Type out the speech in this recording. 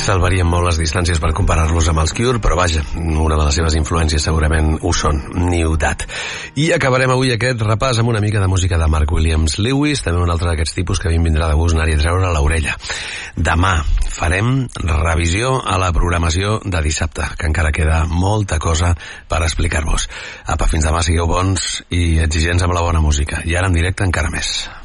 salvarien molt les distàncies per comparar-los amb els Cure, però vaja, una de les seves influències segurament ho són, New Dat. I acabarem avui aquest repàs amb una mica de música de Mark Williams Lewis, també un altre d'aquests tipus que a mi em vindrà de gust anar-hi a treure l'orella. Demà farem revisió a la programació de dissabte, que encara queda molta cosa per explicar-vos. Apa, fins demà, sigueu bons i exigents amb la bona música. I ara en directe encara més.